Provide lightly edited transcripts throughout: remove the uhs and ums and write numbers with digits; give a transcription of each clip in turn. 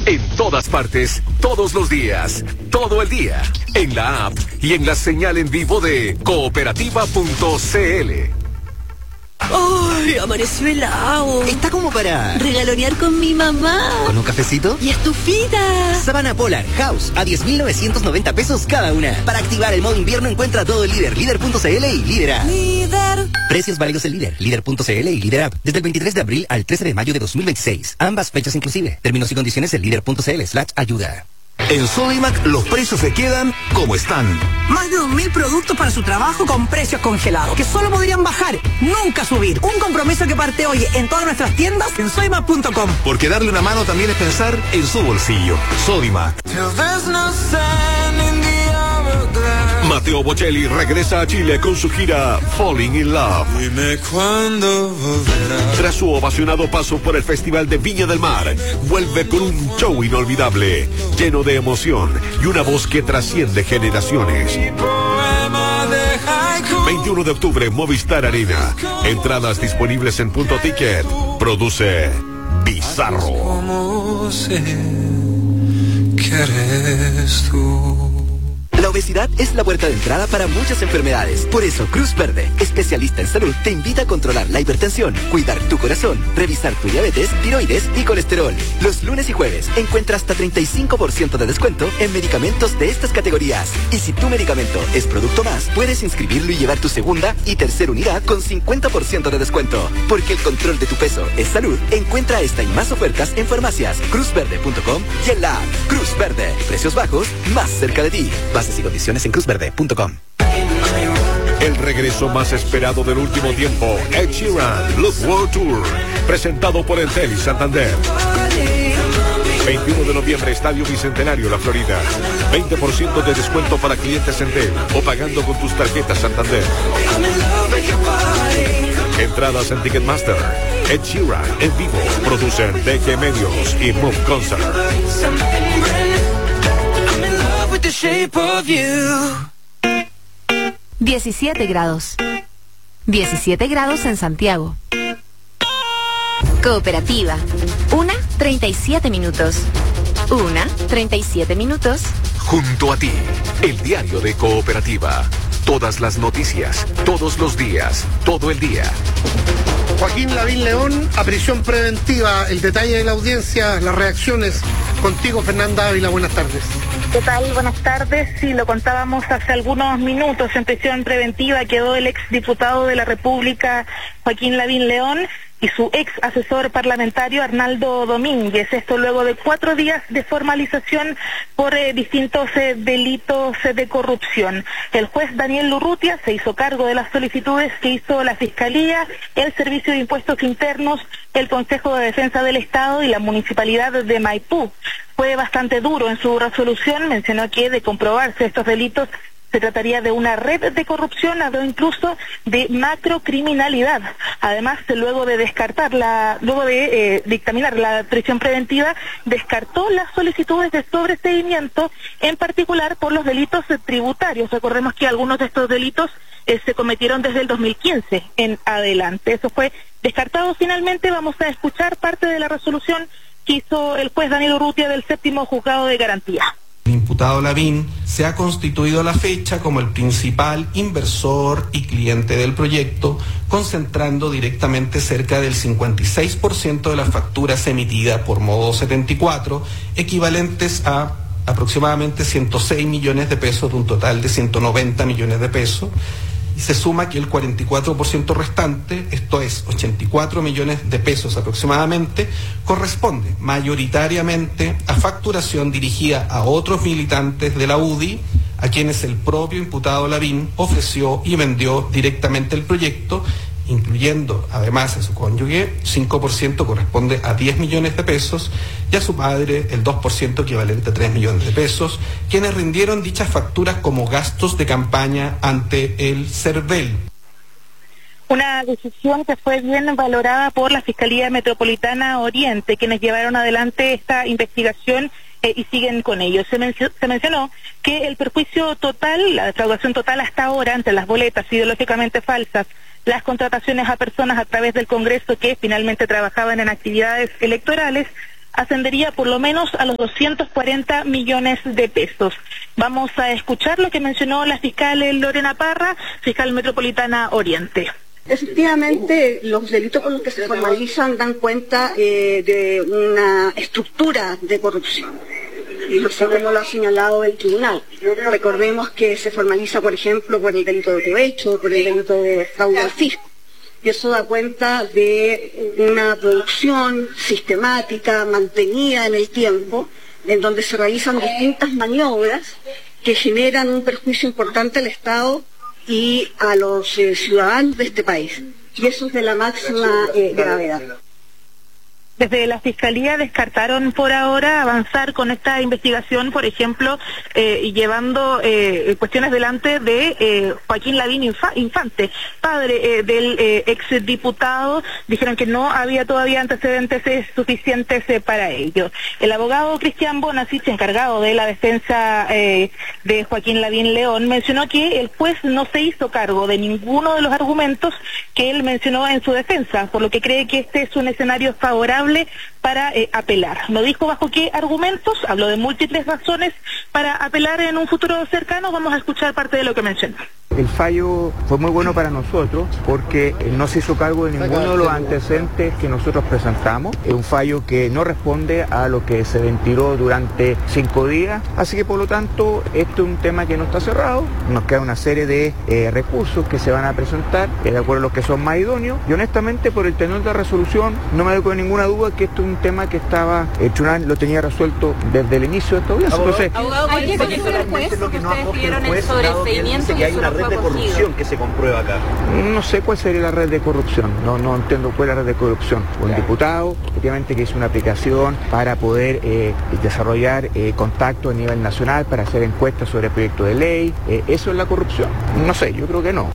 En todas partes, todos los días, todo el día. En la app y en la señal en vivo de cooperativa.cl. ¡Ay, amaneció helado! Está como para regalonear con mi mamá. ¿Con un cafecito? ¡Y estufita! Sabana Polar House a 10.990 pesos cada una. Para activar el modo invierno encuentra todo el Líder, Líder.cl y Líder App. Líder. Precios válidos en Líder, Líder.cl y Líder App desde el 23 de abril al 13 de mayo de 2026. Ambas fechas inclusive. Términos y condiciones en Líder.cl/ayuda. En Sodimac los precios se quedan como están. Más de 2.000 productos para su trabajo con precios congelados, que solo podrían bajar, nunca subir. Un compromiso que parte hoy en todas nuestras tiendas en sodimac.com. Porque darle una mano también es pensar en su bolsillo. Sodimac. Matteo Bocelli regresa a Chile con su gira Falling in Love. Dime cuándo volverás. Tras su ovacionado paso por el Festival de Viña del Mar, vuelve con un show inolvidable, lleno de emoción y una voz que trasciende generaciones. 21 de octubre, Movistar Arena. Entradas disponibles en Punto Ticket. Produce Bizarro. ¿Cómo sé que eres tú? La obesidad es la puerta de entrada para muchas enfermedades. Por eso, Cruz Verde, especialista en salud, te invita a controlar la hipertensión, cuidar tu corazón, revisar tu diabetes, tiroides y colesterol. Los lunes y jueves encuentra hasta 35% de descuento en medicamentos de estas categorías. Y si tu medicamento es producto más, puedes inscribirlo y llevar tu segunda y tercera unidad con 50% de descuento. Porque el control de tu peso es salud. Encuentra esta y más ofertas en farmacias, cruzverde.com y en la app Cruz Verde. Precios bajos, más cerca de ti. Bases y condiciones en cruzverde.com. El regreso más esperado del último tiempo, Ed Sheeran, Look World Tour, presentado por Entel y Santander. 21 de noviembre, Estadio Bicentenario, La Florida. 20% de descuento para clientes Entel o pagando con tus tarjetas Santander. Entradas en Ticketmaster. Ed Sheeran en vivo. Producen DG Medios y Move Concert. 17 grados. 17 grados en Santiago. Cooperativa. 1:37 minutos. 1:37 minutos. Junto a ti, el diario de Cooperativa. Todas las noticias, todos los días, todo el día. Joaquín Lavín León, a prisión preventiva. El detalle de la audiencia, las reacciones. Contigo, Fernanda Ávila, buenas tardes. ¿Qué tal? Buenas tardes. Sí, lo contábamos hace algunos minutos. En prisión preventiva quedó el exdiputado de la República, Joaquín Lavín León, y su ex asesor parlamentario, Arnaldo Domínguez. Esto luego de 4 días de formalización por distintos delitos de corrupción. El juez Daniel Lurrutia se hizo cargo de las solicitudes que hizo la Fiscalía, el Servicio de Impuestos Internos, el Consejo de Defensa del Estado y la Municipalidad de Maipú. Fue bastante duro en su resolución, mencionó que de comprobarse estos delitos se trataría de una red de corrupción o incluso de macrocriminalidad. Además, luego de dictaminar la prisión preventiva, descartó las solicitudes de sobreseimiento, en particular por los delitos tributarios. Recordemos que algunos de estos delitos se cometieron desde el 2015 en adelante. Eso fue descartado finalmente. Vamos a escuchar parte de la resolución que hizo el juez Daniel Urrutia del 7º Juzgado de Garantía. El imputado Lavín se ha constituido a la fecha como el principal inversor y cliente del proyecto, concentrando directamente cerca del 56% de las facturas emitidas por Modo 74, equivalentes a aproximadamente 106 millones de pesos de un total de 190 millones de pesos. Y se suma que el 44% restante, esto es 84 millones de pesos aproximadamente, corresponde mayoritariamente a facturación dirigida a otros militantes de la UDI, a quienes el propio imputado Lavín ofreció y vendió directamente el proyecto, incluyendo además a su cónyuge. 5% corresponde a 10 millones de pesos y a su padre el 2% equivalente a 3 millones de pesos, quienes rindieron dichas facturas como gastos de campaña ante el CERVEL. Una decisión que fue bien valorada por la Fiscalía Metropolitana Oriente, quienes llevaron adelante esta investigación y siguen con ello. Se mencionó que el perjuicio total, la defraudación total hasta ahora entre las boletas ideológicamente falsas, las contrataciones a personas a través del Congreso que finalmente trabajaban en actividades electorales, ascendería por lo menos a los 240 millones de pesos. Vamos a escuchar lo que mencionó la fiscal Lorena Parra, fiscal metropolitana Oriente. Efectivamente, los delitos con los que se formalizan dan cuenta de una estructura de corrupción. Y lo ha señalado el tribunal. Recordemos que se formaliza, por ejemplo, por el delito de cohecho, por el delito de fraude al fisco. Y eso da cuenta de una producción sistemática, mantenida en el tiempo, en donde se realizan distintas maniobras que generan un perjuicio importante al Estado y a los ciudadanos de este país. Y eso es de la máxima gravedad. Desde la Fiscalía descartaron por ahora avanzar con esta investigación, por ejemplo, y llevando cuestiones delante de Joaquín Lavín Infante, padre del exdiputado. Dijeron que no había todavía antecedentes suficientes para ello. El abogado Cristian Bonasich, encargado de la defensa de Joaquín Lavín León, mencionó que el juez no se hizo cargo de ninguno de los argumentos que él mencionó en su defensa, por lo que cree que este es un escenario favorable para apelar. No dijo bajo qué argumentos, habló de múltiples razones para apelar en un futuro cercano. Vamos a escuchar parte de lo que mencionó. El fallo fue muy bueno para nosotros porque no se hizo cargo de ninguno de los antecedentes que nosotros presentamos. Es un fallo que no responde a lo que se ventiló durante 5 días, así que por lo tanto este es un tema que no está cerrado. Nos queda una serie de recursos que se van a presentar de acuerdo a los que son más idóneos, y honestamente por el tenor de la resolución no me doy ninguna duda que esto es un tema que estaba, el tribunal lo tenía resuelto desde el inicio de esta audiencia. Entonces, ¿hay que conocer el juez? Lo que no Ustedes pidieron el juez, sobreseimiento que hay una red de corrupción que se comprueba acá. No sé cuál sería la red de corrupción, no entiendo cuál es la red de corrupción. Un diputado, efectivamente, que hizo una aplicación para poder desarrollar contactos a nivel nacional, para hacer encuestas sobre proyectos de ley. ¿Eso es la corrupción? No sé, yo creo que no.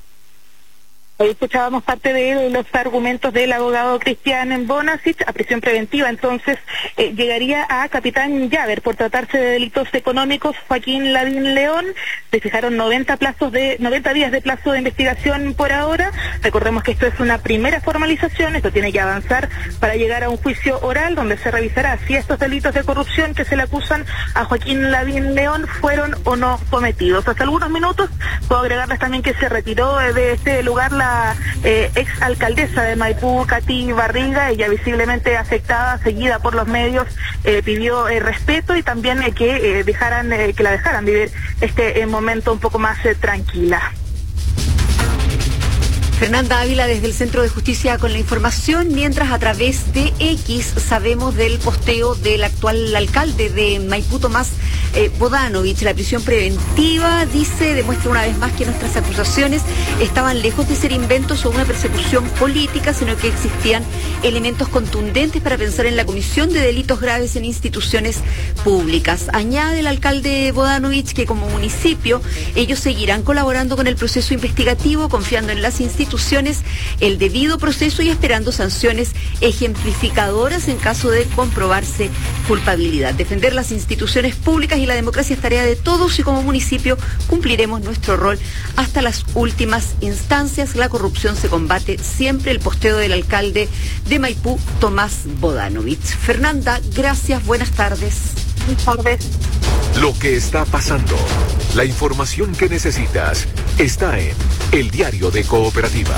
Hoy escuchábamos parte de los argumentos del abogado Cristian Bonasich. A prisión preventiva, entonces, llegaría a Capitán Llaver por tratarse de delitos económicos Joaquín Lavín León. Se fijaron 90 días de plazo de investigación por ahora. Recordemos que esto es una primera formalización, esto tiene que avanzar para llegar a un juicio oral donde se revisará si estos delitos de corrupción que se le acusan a Joaquín Lavín León fueron o no cometidos. Hace algunos minutos puedo agregarles también que se retiró de este lugar la ex alcaldesa de Maipú, Katy Barriga. Ella, visiblemente afectada, seguida por los medios, pidió respeto y también que la dejaran vivir este momento un poco más tranquila. Fernanda Ávila desde el Centro de Justicia con la información, mientras a través de X sabemos del posteo del actual alcalde de Maipú, Tomás Bodanovich. La prisión preventiva, dice, demuestra una vez más que nuestras acusaciones estaban lejos de ser inventos o una persecución política, sino que existían elementos contundentes para pensar en la comisión de delitos graves en instituciones públicas. Añade el alcalde Bodanovich que como municipio ellos seguirán colaborando con el proceso investigativo, confiando en las instituciones, el debido proceso y esperando sanciones ejemplificadoras en caso de comprobarse culpabilidad. Defender las instituciones públicas y la democracia es tarea de todos y como municipio cumpliremos nuestro rol hasta las últimas instancias. La corrupción se combate siempre. El posteo del alcalde de Maipú, Tomás Bodanovich. Fernanda, gracias, buenas tardes. Buenas tardes. Lo que está pasando, la información que necesitas, está en El Diario de Cooperativa.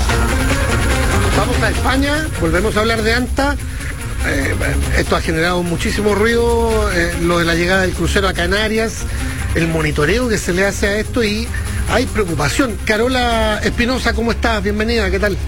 Vamos a España, volvemos a hablar de ANTA. Esto ha generado muchísimo ruido, lo de la llegada del crucero a Canarias, el monitoreo que se le hace a esto, y hay preocupación. Carola Espinosa, ¿cómo estás? Bienvenida, ¿qué tal?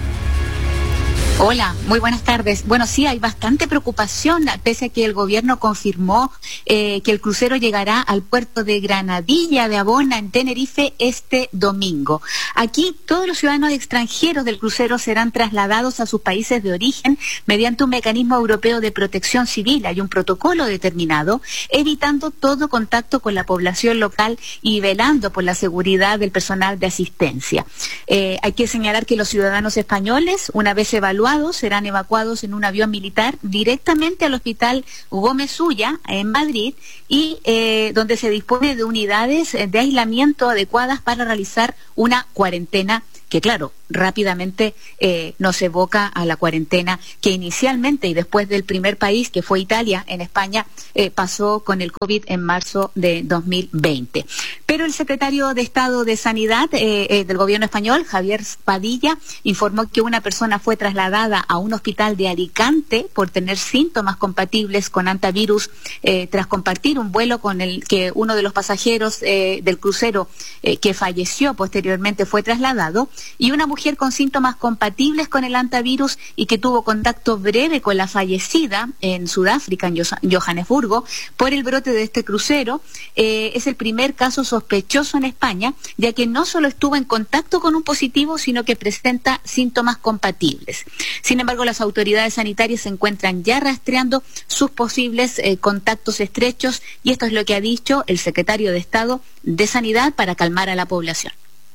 Hola, muy buenas tardes. Bueno, sí, hay bastante preocupación, pese a que el gobierno confirmó que el crucero llegará al puerto de Granadilla de Abona, en Tenerife, este domingo. Aquí, todos los ciudadanos extranjeros del crucero serán trasladados a sus países de origen mediante un mecanismo europeo de protección civil. Hay un protocolo determinado, evitando todo contacto con la población local y velando por la seguridad del personal de asistencia. Hay que señalar que los ciudadanos españoles, una vez evaluados, serán evacuados en un avión militar directamente al Hospital Gómez Ulla en Madrid, y donde se dispone de unidades de aislamiento adecuadas para realizar una cuarentena que claro, rápidamente nos evoca a la cuarentena que inicialmente y después del primer país, que fue Italia, en España, pasó con el COVID en marzo de 2020. Pero el secretario de Estado de Sanidad del gobierno español, Javier Padilla, informó que una persona fue trasladada a un hospital de Alicante por tener síntomas compatibles con hantavirus tras compartir un vuelo con el que uno de los pasajeros del crucero que falleció posteriormente fue trasladado, y una mujer con síntomas compatibles con el hantavirus y que tuvo contacto breve con la fallecida en Sudáfrica, en Johannesburgo, por el brote de este crucero. Es el primer caso sospechoso en España, ya que no solo estuvo en contacto con un positivo, sino que presenta síntomas compatibles. Sin embargo, las autoridades sanitarias se encuentran ya rastreando sus posibles contactos estrechos, y esto es lo que ha dicho el secretario de Estado de Sanidad para calmar a la población.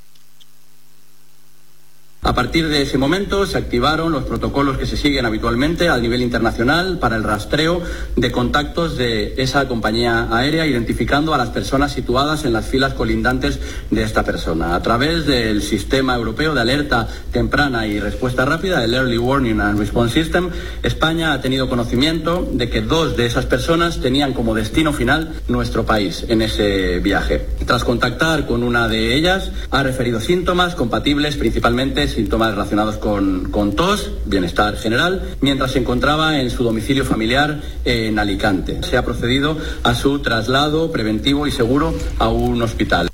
A partir de ese momento se activaron los protocolos que se siguen habitualmente a nivel internacional para el rastreo de contactos de esa compañía aérea, identificando a las personas situadas en las filas colindantes de esta persona. A través del Sistema Europeo de Alerta Temprana y Respuesta Rápida, el Early Warning and Response System, España ha tenido conocimiento de que 2 de esas personas tenían como destino final nuestro país en ese viaje. Tras contactar con una de ellas, ha referido síntomas compatibles, principalmente síntomas relacionados con tos, bienestar general, mientras se encontraba en su domicilio familiar en Alicante. Se ha procedido a su traslado preventivo y seguro a un hospital.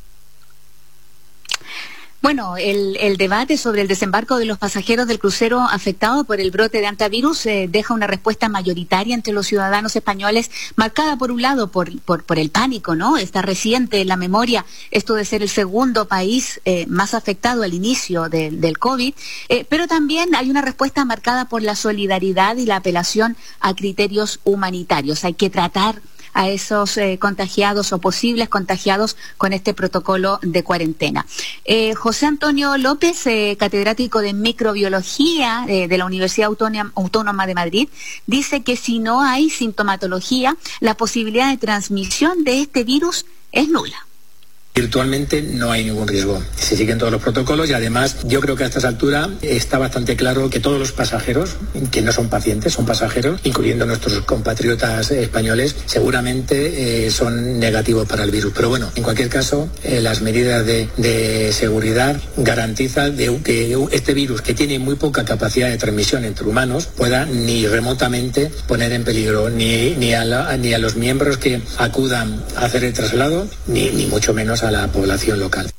Bueno, el debate sobre el desembarco de los pasajeros del crucero afectado por el brote de hantavirus deja una respuesta mayoritaria entre los ciudadanos españoles, marcada por un lado por el pánico, ¿no? Está reciente en la memoria esto de ser el segundo país más afectado al inicio del COVID, pero también hay una respuesta marcada por la solidaridad y la apelación a criterios humanitarios. Hay que tratar a esos contagiados o posibles contagiados con este protocolo de cuarentena. José Antonio López, catedrático de microbiología de la Universidad Autónoma de Madrid, dice que si no hay sintomatología, la posibilidad de transmisión de este virus es nula. Virtualmente no hay ningún riesgo. Se siguen todos los protocolos y además yo creo que a estas alturas está bastante claro que todos los pasajeros, que no son pacientes, son pasajeros, incluyendo nuestros compatriotas españoles, seguramente son negativos para el virus. Pero bueno, en cualquier caso, las medidas de seguridad garantizan que este virus, que tiene muy poca capacidad de transmisión entre humanos, pueda ni remotamente poner en peligro ni a los miembros que acudan a hacer el traslado, ni mucho menos a la población local.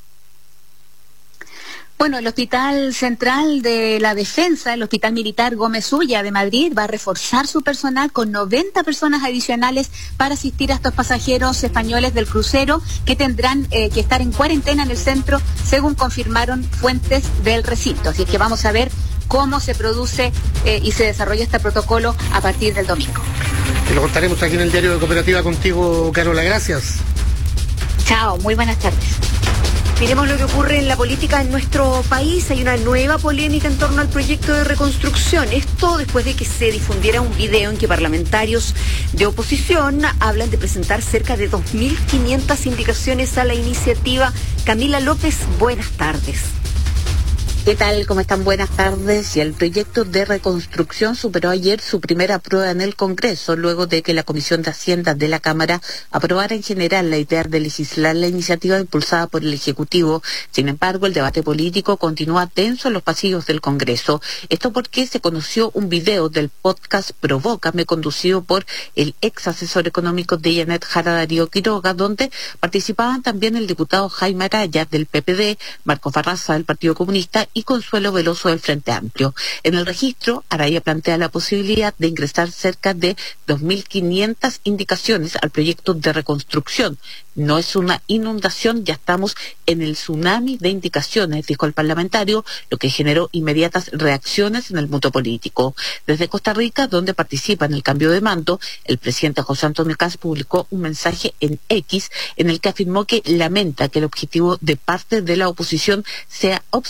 Bueno, el Hospital Central de la Defensa, el Hospital Militar Gómez Ulla de Madrid, va a reforzar su personal con 90 personas adicionales para asistir a estos pasajeros españoles del crucero que tendrán que estar en cuarentena en el centro, según confirmaron fuentes del recinto. Así que vamos a ver cómo se produce y se desarrolla este protocolo a partir del domingo. Te lo contaremos aquí en el Diario de Cooperativa contigo, Carola. Gracias. Chao, muy buenas tardes. Miremos lo que ocurre en la política en nuestro país. Hay una nueva polémica en torno al proyecto de reconstrucción. Esto después de que se difundiera un video en que parlamentarios de oposición hablan de presentar cerca de 2.500 indicaciones a la iniciativa. Camila López, buenas tardes. ¿Qué tal? ¿Cómo están? Buenas tardes. Y el proyecto de reconstrucción superó ayer su primera prueba en el Congreso, luego de que la Comisión de Hacienda de la Cámara aprobara en general la idea de legislar la iniciativa impulsada por el Ejecutivo. Sin embargo, el debate político continúa tenso en los pasillos del Congreso. Esto porque se conoció un video del podcast Provócame, conducido por el ex asesor económico de Janet Jara, Darío Quiroga, donde participaban también el diputado Jaime Araya del PPD, Marco Farraza del Partido Comunista y Consuelo Veloso del Frente Amplio. En el registro, Araya plantea la posibilidad de ingresar cerca de 2.500 indicaciones al proyecto de reconstrucción. No es una inundación, ya estamos en el tsunami de indicaciones, dijo el parlamentario, lo que generó inmediatas reacciones en el mundo político. Desde Costa Rica, donde participa en el cambio de mando, el presidente José Antonio Kast publicó un mensaje en X en el que afirmó que lamenta que el objetivo de parte de la oposición sea obstaculizar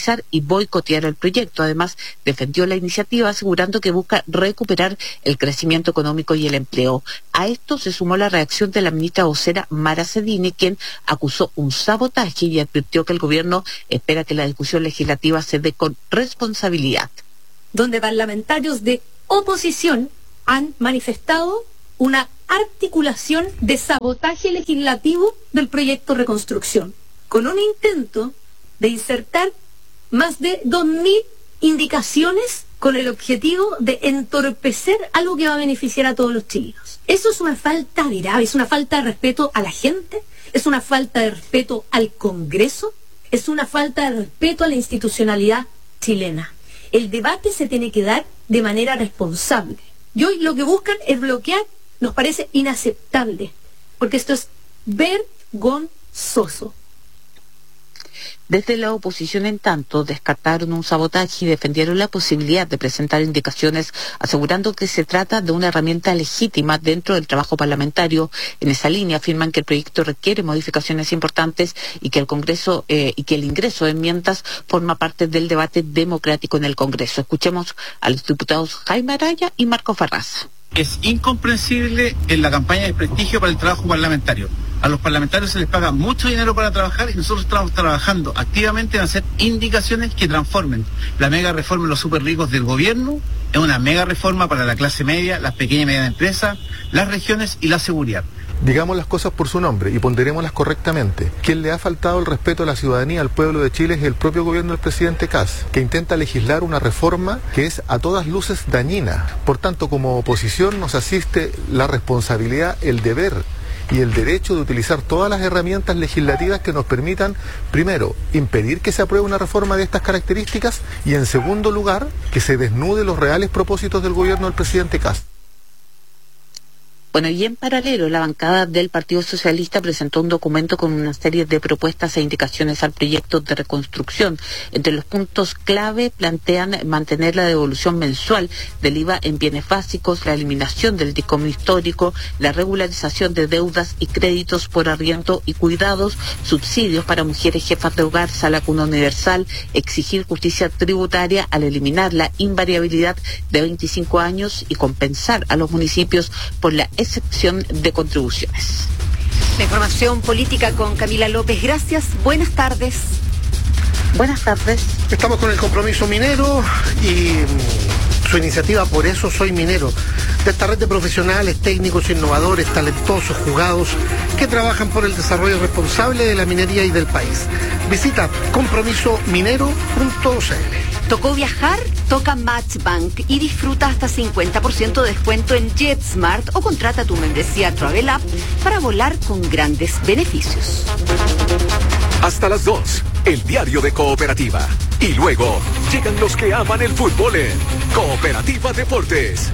paralizar y boicotear el proyecto. Además, defendió la iniciativa asegurando que busca recuperar el crecimiento económico y el empleo. A esto se sumó la reacción de la ministra vocera Mara Cedini, quien acusó un sabotaje y advirtió que el gobierno espera que la discusión legislativa se dé con responsabilidad. Donde parlamentarios de oposición han manifestado una articulación de sabotaje legislativo del proyecto Reconstrucción, con un intento de insertar más de 2.000 indicaciones con el objetivo de entorpecer algo que va a beneficiar a todos los chilenos. Eso es una falta grave, es una falta de respeto a la gente, es una falta de respeto al Congreso, es una falta de respeto a la institucionalidad chilena. El debate se tiene que dar de manera responsable. Y hoy lo que buscan es bloquear, nos parece inaceptable, porque esto es vergonzoso. Desde la oposición, en tanto, descartaron un sabotaje y defendieron la posibilidad de presentar indicaciones, asegurando que se trata de una herramienta legítima dentro del trabajo parlamentario. En esa línea afirman que el proyecto requiere modificaciones importantes y que el Congreso y que el ingreso de enmiendas forma parte del debate democrático en el Congreso. Escuchemos a los diputados Jaime Araya y Marco Farraza. Es incomprensible en la campaña de prestigio para el trabajo parlamentario. A los parlamentarios se les paga mucho dinero para trabajar y nosotros estamos trabajando activamente en hacer indicaciones que transformen la mega reforma de los súper ricos del gobierno en una mega reforma para la clase media, las pequeñas y medianas empresas, las regiones y la seguridad. Digamos las cosas por su nombre y ponderémoslas correctamente. Quien le ha faltado el respeto a la ciudadanía, al pueblo de Chile, es el propio gobierno del presidente Kast, que intenta legislar una reforma que es a todas luces dañina. Por tanto, como oposición nos asiste la responsabilidad, el deber y el derecho de utilizar todas las herramientas legislativas que nos permitan, primero, impedir que se apruebe una reforma de estas características y, en segundo lugar, que se desnude los reales propósitos del gobierno del presidente Kast. Bueno, y en paralelo, la bancada del Partido Socialista presentó un documento con una serie de propuestas e indicaciones al proyecto de reconstrucción. Entre los puntos clave plantean mantener la devolución mensual del IVA en bienes básicos, la eliminación del discomo histórico, la regularización de deudas y créditos por arriendo y cuidados, subsidios para mujeres jefas de hogar, sala cuna universal, exigir justicia tributaria al eliminar la invariabilidad de 25 años y compensar a los municipios por la excepción de contribuciones. La información política con Camila López. Gracias, buenas tardes. Buenas tardes. Estamos con el compromiso minero y su iniciativa Por eso soy minero, de esta red de profesionales, técnicos, innovadores, talentosos, jugados, que trabajan por el desarrollo responsable de la minería y del país. Visita compromisominero.cl. ¿Tocó viajar? Toca Matchbank y disfruta hasta 50% de descuento en JetSmart o contrata tu membresía Travel App para volar con grandes beneficios. Hasta las 2, el diario de Cooperativa. Y luego llegan los que aman el fútbol en Cooperativa Deportes.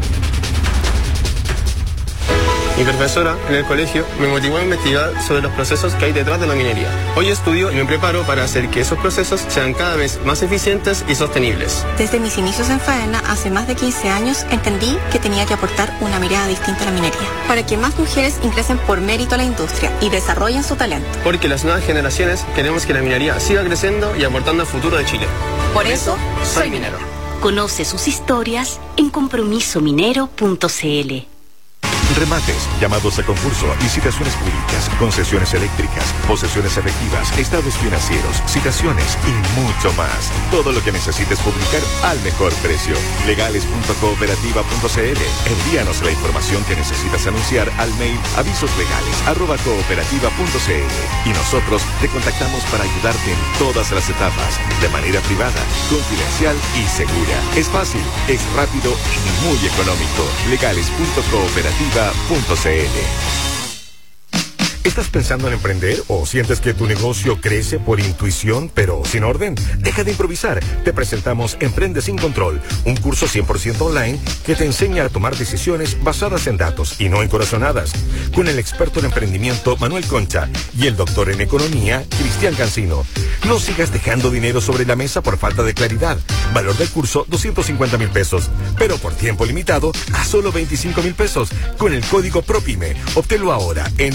Mi profesora en el colegio me motivó a investigar sobre los procesos que hay detrás de la minería. Hoy estudio y me preparo para hacer que esos procesos sean cada vez más eficientes y sostenibles. Desde mis inicios en Faena, hace más de 15 años, entendí que tenía que aportar una mirada distinta a la minería, para que más mujeres ingresen por mérito a la industria y desarrollen su talento. Porque las nuevas generaciones queremos que la minería siga creciendo y aportando al futuro de Chile. Por eso, soy minero. Conoce sus historias en compromisominero.cl. Remates, llamados a concurso, licitaciones públicas, concesiones eléctricas, posesiones efectivas, estados financieros, citaciones y mucho más. Todo lo que necesites publicar al mejor precio. Legales.cooperativa.cl. Envíanos la información que necesitas anunciar al mail avisoslegales@cooperativa.cl y nosotros te contactamos para ayudarte en todas las etapas, de manera privada, confidencial y segura. Es fácil, es rápido y muy económico. Legales.cooperativa.cl. ¿Estás pensando en emprender o sientes que tu negocio crece por intuición pero sin orden? Deja de improvisar. Te presentamos Emprende sin Control, un curso 100% online que te enseña a tomar decisiones basadas en datos y no en corazonadas. Con el experto en emprendimiento Manuel Concha y el doctor en economía Cristian Cancino. No sigas dejando dinero sobre la mesa por falta de claridad. Valor del curso 250,000 pesos, pero por tiempo limitado a solo 25,000 pesos con el código PROPYME. Obténlo ahora en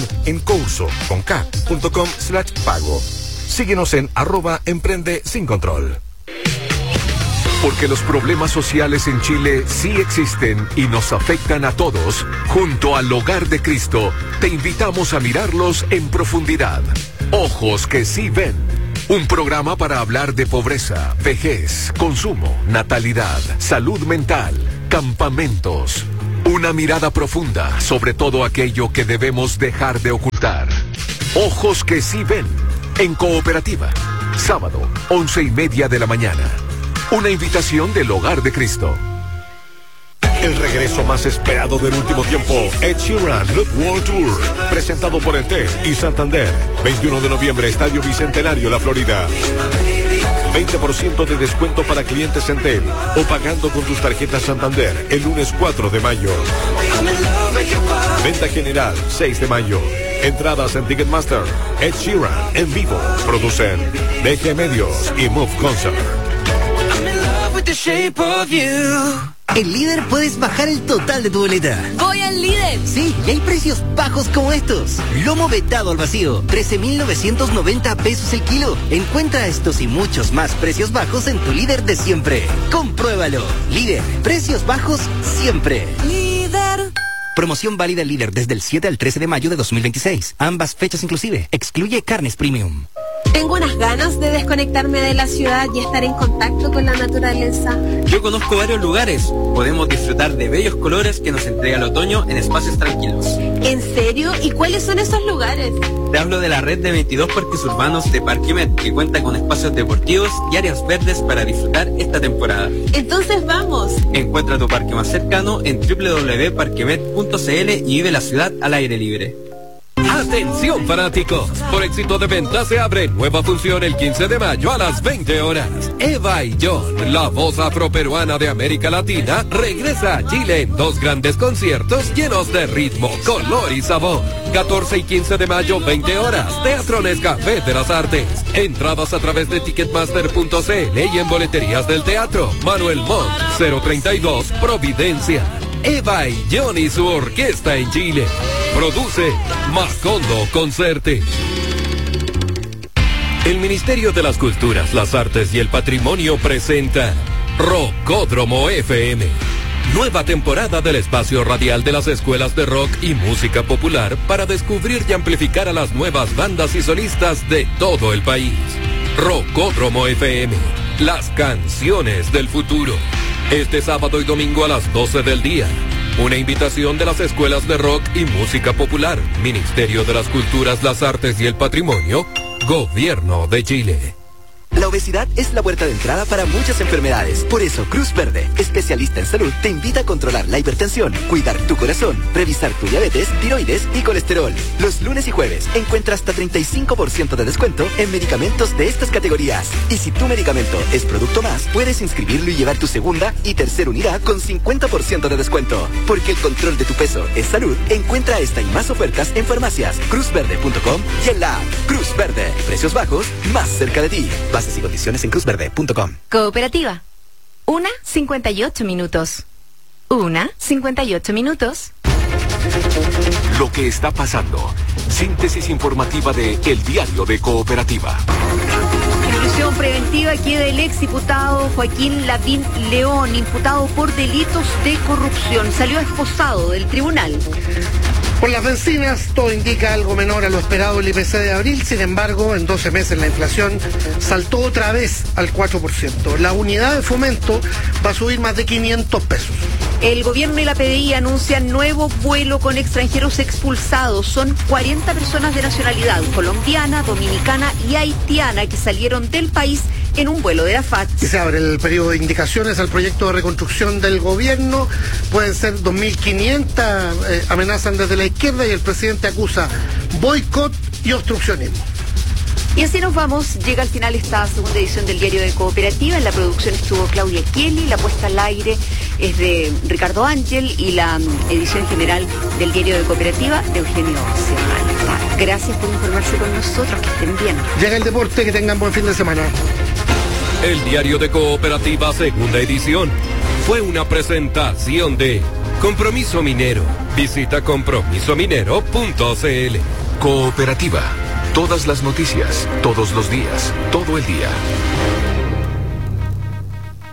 encurso.com/pago. Síguenos en @Emprende Sin Control. Porque los problemas sociales en Chile sí existen y nos afectan a todos, junto al Hogar de Cristo, te invitamos a mirarlos en profundidad. Ojos que sí ven. Un programa para hablar de pobreza, vejez, consumo, natalidad, salud mental, campamentos. Una mirada profunda sobre todo aquello que debemos dejar de ocultar. Ojos que sí ven. En Cooperativa. Sábado, 11:30 de la mañana. Una invitación del Hogar de Cristo. El regreso más esperado del último tiempo, Ed Sheeran Look World Tour, presentado por el TED y Santander. 21 de noviembre, Estadio Bicentenario, La Florida. 20% de descuento para clientes en TED o pagando con tus tarjetas Santander el lunes 4 de mayo. Venta general, 6 de mayo. Entradas en Ticketmaster. Ed Sheeran en vivo. Producen DG Medios y Move Concert. En Líder puedes bajar el total de tu boleta. ¡Voy al Líder! Sí, y hay precios bajos como estos. Lomo vetado al vacío, 13,990 pesos el kilo. Encuentra estos y muchos más precios bajos en tu Líder de siempre. Compruébalo. Líder, precios bajos siempre. Líder. Promoción válida Líder desde el 7 al 13 de mayo de 2026. Ambas fechas inclusive. Excluye carnes premium. Tengo unas ganas de desconectarme de la ciudad y estar en contacto con la naturaleza. Yo conozco varios lugares. Podemos disfrutar de bellos colores que nos entrega el otoño en espacios tranquilos. ¿En serio? ¿Y cuáles son esos lugares? Te hablo de la red de 22 parques urbanos de Parquemet, que cuenta con espacios deportivos y áreas verdes para disfrutar esta temporada. Entonces vamos. Encuentra tu parque más cercano en www.parquemet.cl y vive la ciudad al aire libre. Atención fanáticos, por éxito de venta se abre nueva función el 15 de mayo a las 20 horas. Eva y John, la voz afroperuana de América Latina, regresa a Chile en 2 grandes conciertos llenos de ritmo, color y sabor. 14 y 15 de mayo, 20 horas, Teatro Nescafé de las Artes. Entradas a través de Ticketmaster.cl y en boleterías del teatro. Manuel Montt, 032, Providencia. Eva y John y su orquesta en Chile. Produce Macondo Concerte. El Ministerio de las Culturas, las Artes y el Patrimonio presenta Rockódromo FM. Nueva temporada del espacio radial de las escuelas de rock y música popular para descubrir y amplificar a las nuevas bandas y solistas de todo el país. Rockódromo FM, las canciones del futuro. Este sábado y domingo a las 12 del día. Una invitación de las escuelas de rock y música popular, Ministerio de las Culturas, las Artes y el Patrimonio, Gobierno de Chile. La obesidad es la puerta de entrada para muchas enfermedades. Por eso, Cruz Verde, especialista en salud, te invita a controlar la hipertensión, cuidar tu corazón, revisar tu diabetes, tiroides y colesterol. Los lunes y jueves encuentra hasta 35% de descuento en medicamentos de estas categorías. Y si tu medicamento es producto más, puedes inscribirlo y llevar tu segunda y tercera unidad con 50% de descuento. Porque el control de tu peso es salud. Encuentra esta y más ofertas en farmacias, cruzverde.com y en la app Cruz Verde. Precios bajos, más cerca de ti. Bases y condiciones en cruzverde.com. Cooperativa. 1:58 minutos. 1:58 minutos. Lo que está pasando. Síntesis informativa de El Diario de Cooperativa. En prisión preventiva queda el exdiputado Joaquín Lavín León, imputado por delitos de corrupción. Salió esposado del tribunal. Con las bencinas, todo indica algo menor a lo esperado el IPC de abril. Sin embargo, en 12 meses la inflación saltó otra vez al 4%. La unidad de fomento va a subir más de 500 pesos. El gobierno y la PDI anuncian nuevo vuelo con extranjeros expulsados. Son 40 personas de nacionalidad colombiana, dominicana y haitiana que salieron del país en un vuelo de la FAT. Y se abre el periodo de indicaciones al proyecto de reconstrucción del gobierno. Pueden ser 2.500, amenazan desde la izquierda y el presidente acusa boicot y obstruccionismo. Y así nos vamos, llega al final esta segunda edición del Diario de Cooperativa. En la producción estuvo Claudia Kelly, la puesta al aire es de Ricardo Ángel y la edición general del Diario de Cooperativa de Eugenio Serrano. Gracias por informarse con nosotros, que estén bien. Llega el deporte, que tengan buen fin de semana. El Diario de Cooperativa, segunda edición, fue una presentación de Compromiso Minero. Visita compromisominero.cl. Cooperativa. Todas las noticias, todos los días, todo el día.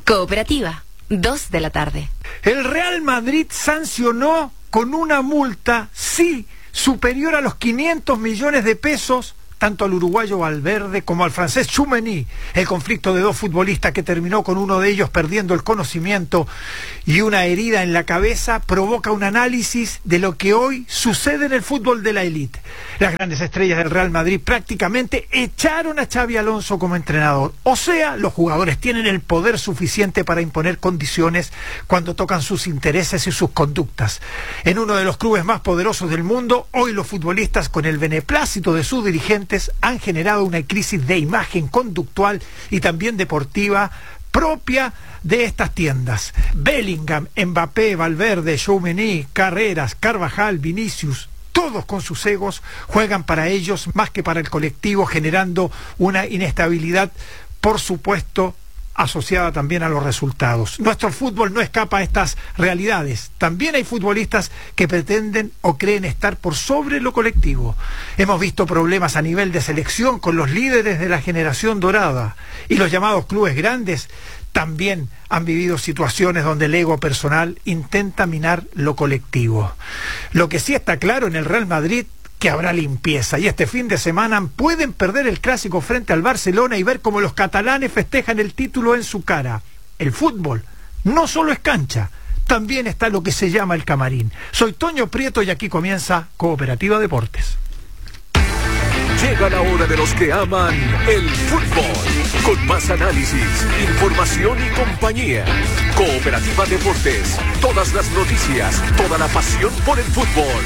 Cooperativa, 2 de la tarde. El Real Madrid sancionó con una multa, sí, superior a los 500 millones de pesos, tanto al uruguayo Valverde como al francés Tchouaméni. El conflicto de dos futbolistas que terminó con uno de ellos perdiendo el conocimiento y una herida en la cabeza provoca un análisis de lo que hoy sucede en el fútbol de la élite. Las grandes estrellas del Real Madrid prácticamente echaron a Xabi Alonso como entrenador. O sea, los jugadores tienen el poder suficiente para imponer condiciones cuando tocan sus intereses y sus conductas. En uno de los clubes más poderosos del mundo, hoy los futbolistas, con el beneplácito de sus dirigentes, han generado una crisis de imagen conductual y también deportiva propia de estas tiendas. Bellingham, Mbappé, Valverde, Tchouaméni, Carreras, Carvajal, Vinicius, todos con sus egos juegan para ellos más que para el colectivo, generando una inestabilidad, por supuesto, asociada también a los resultados. Nuestro fútbol no escapa a estas realidades. También hay futbolistas que pretenden o creen estar por sobre lo colectivo. Hemos visto problemas a nivel de selección con los líderes de la generación dorada, y los llamados clubes grandes también han vivido situaciones donde el ego personal intenta minar lo colectivo. Lo que sí está claro en el Real Madrid, que habrá limpieza, y este fin de semana pueden perder el clásico frente al Barcelona y ver cómo los catalanes festejan el título en su cara. El fútbol no solo es cancha, también está lo que se llama el camarín. Soy Toño Prieto y aquí comienza Cooperativa Deportes. Llega la hora de los que aman el fútbol, con más análisis, información y compañía. Cooperativa Deportes, todas las noticias, toda la pasión por el fútbol.